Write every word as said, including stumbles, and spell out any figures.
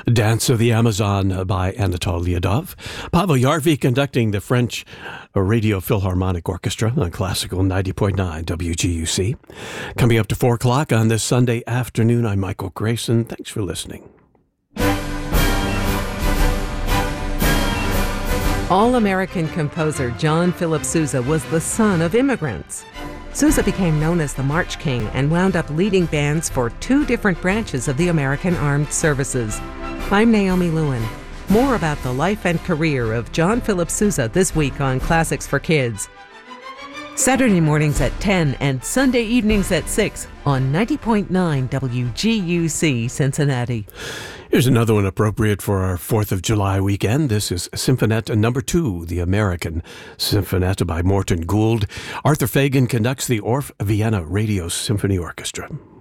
Dance of the Amazon by Anatol Liadov. Pavel Yarvi conducting the French Radio Philharmonic Orchestra on Classical ninety point nine W G U C. Coming up to four o'clock on this Sunday afternoon, I'm Michael Grayson. Thanks for listening. All-American composer John Philip Sousa was the son of immigrants. Sousa became known as the March King and wound up leading bands for two different branches of the American Armed Services. I'm Naomi Lewin. More about the life and career of John Philip Sousa this week on Classics for Kids. Saturday mornings at ten and Sunday evenings at six on ninety point nine W G U C Cincinnati. Here's another one appropriate for our fourth of July weekend. This is Symphonette number two, the American Symphonette by Morton Gould. Arthur Fagan conducts the Orff Vienna Radio Symphony Orchestra.